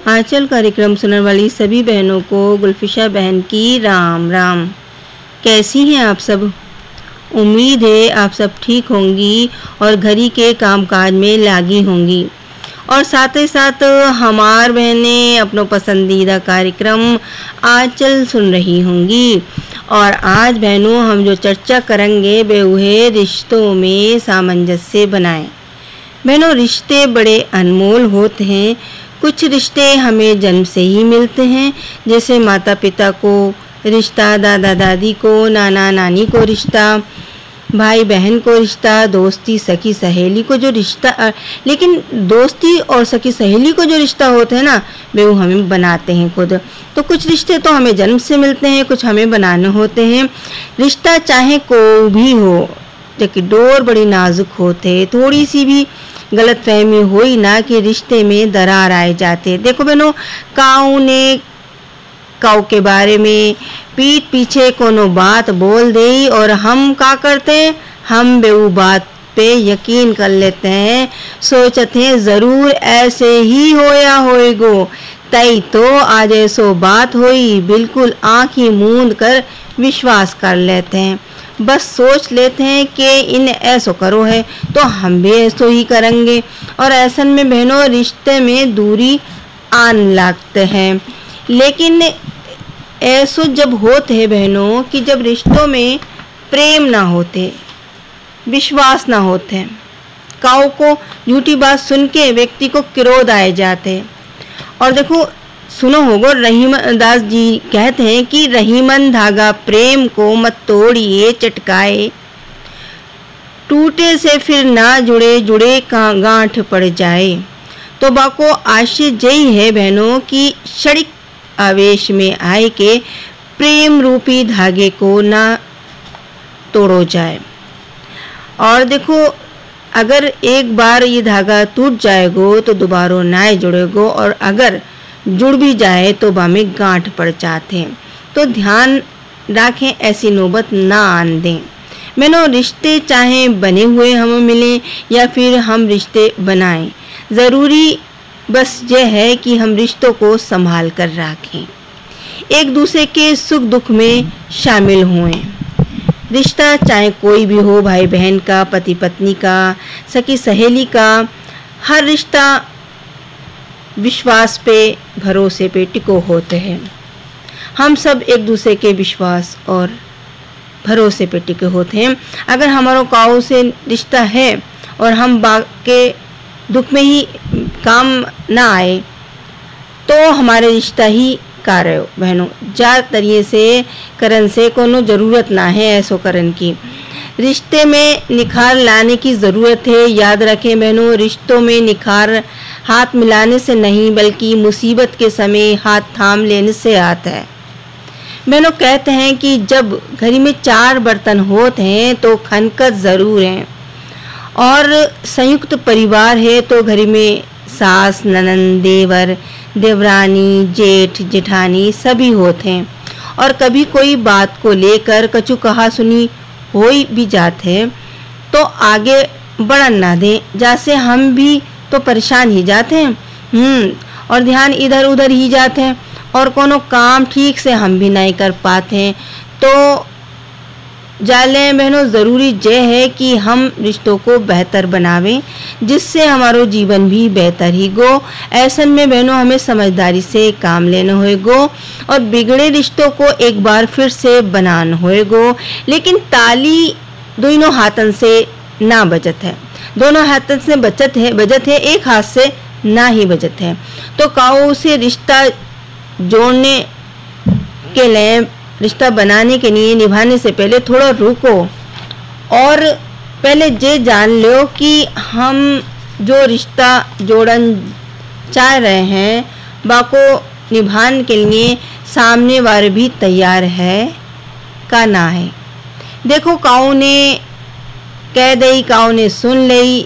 आंचल कार्यक्रम सुनने वाली सभी बहनों को गुलफिशा बहन की राम राम। कैसी हैं आप सब? उम्मीद है आप सब ठीक होंगी और घरी के कामकाज में लगी होंगी और साथ ही साथ हमार बहनें अपनों पसंदीदा कार्यक्रम आंचल सुन रही होंगी। और आज बहनों हम जो चर्चा करेंगे वे है रिश्तों में सामंजस्य बनाएं। बहनों, रिश्ते बड़े अनमोल होते हैं। कुछ रिश्ते हमें जन्म से ही मिलते हैं, जैसे माता पिता को रिश्ता, दादा दादी को, नाना नानी को रिश्ता, भाई बहन को रिश्ता, दोस्ती सखी सहेली को जो रिश्ता, लेकिन दोस्ती और सखी सहेली को जो रिश्ता होता है ना, वो हमें बनाते हैं खुद। तो कुछ रिश्ते तो हमें जन्म से मिलते हैं, कुछ हमें बनाने होते हैं। रिश्ता चाहे कोई भी हो, जबकि डोर बड़ी नाजुक होते, थोड़ी सी भी गलतफहमी हुई ना कि रिश्ते में दरार आए जाते। देखो बहनों, काऊ ने काऊ के बारे में पीठ पीछे कोनो बात बोल दे और हम का करते हैं, हम बेऊ बात पे यकीन कर लेते हैं, सोचते हैं ज़रूर ऐसे ही होया होएगो, तई तो आज ऐसो बात होई, बिल्कुल आँखें मूंद कर विश्वास कर लेते हैं। बस सोच लेते हैं कि इन ऐसो करो है तो हम भी ऐसो ही करेंगे, और ऐसा में बहनों रिश्ते में दूरी आन लगते हैं। लेकिन ऐसो जब होते हैं बहनों कि जब रिश्तों में प्रेम ना होते, विश्वास ना होते, काऊ को झूठी बात सुन के व्यक्ति को क्रोध आए जाते। और देखो सुनो होगो, रहीमदास जी कहते हैं कि रहीमन धागा प्रेम को मत तोड़िए चटकाए, टूटे से फिर ना जुड़े, जुड़े का गांठ पड़ जाए। तो बाको आशय यही है बहनों कि क्षणिक आवेश में आए के प्रेम रूपी धागे को ना तोड़ो जाए। और देखो अगर एक बार ये धागा टूट जाएगो तो दोबारा ना जुड़ेगो, और अगर जुड़ भी जाए तो बामे गांठ पड़ जाते हैं। तो ध्यान रखें ऐसी नौबत ना आन दें। मैंने रिश्ते चाहे बने हुए हमें मिलें या फिर हम रिश्ते बनाएं, ज़रूरी बस यह है कि हम रिश्तों को संभाल कर रखें, एक दूसरे के सुख दुख में शामिल हुएं। रिश्ता चाहे कोई भी हो, भाई बहन का, पति पत्नी का, सखी सहेली का, हर रिश्ता विश्वास पे, भरोसे पे टिको होते हैं। हम सब एक दूसरे के विश्वास और भरोसे पे टिके होते हैं। अगर हमारो काऊ से रिश्ता है और हम बाके दुख में ही काम ना आए तो हमारे रिश्ता ही कार्य बहनों जा तरिए से करन से कोनो ज़रूरत ना है ऐसो करन की। रिश्ते में निखार लाने की ज़रूरत है। याद रखें बहनों, रिश्तों में निखार हाथ मिलाने से नहीं बल्कि मुसीबत के समय हाथ थाम लेने से आता है। बहनों कहते हैं कि जब घर में 4 बर्तन होते हैं तो खनकत ज़रूर है, और संयुक्त परिवार है तो घर में सास, ननंद, देवर, देवरानी, जेठ, जेठानी सभी होते हैं, और कभी कोई बात को लेकर कछु कहा सुनी हो भी जाते हैं तो आगे बढ़न ना दें, जैसे हम भी तो परेशान ही जाते हैं और ध्यान इधर उधर ही जाते हैं और कोनो काम ठीक से हम भी नहीं कर पाते हैं। तो जाले बहनों ज़रूरी यह है कि हम रिश्तों को बेहतर बनावें, जिससे हमारो जीवन भी बेहतर ही गो। ऐसन में बहनों हमें समझदारी से काम लेना होएगो और बिगड़े रिश्तों को एक बार फिर से बनाना होएगो। लेकिन ताली दोनों हाथन से ना बजत है, दोनों हाथन से बजत है, एक हाथ से ना ही बजत है। तो काऊ से रिश्ता जोड़ने के लिए, रिश्ता बनाने के लिए, निभाने से पहले थोड़ा रुको और पहले ये जान लो कि हम जो रिश्ता जोड़न चाह रहे हैं बाको निभाने के लिए सामने वाले भी तैयार है का ना है। देखो काऊ ने कह दई, काऊ ने सुन लई,